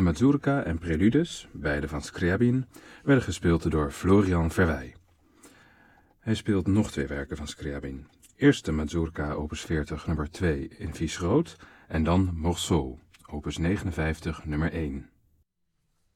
Een mazurka en preludes, beide van Scriabin, werden gespeeld door Florian Verwij. Hij speelt nog 2 werken van Scriabin. Eerst de mazurka opus 40 nummer 2 in vies rood en dan Morceau, opus 59 nummer 1.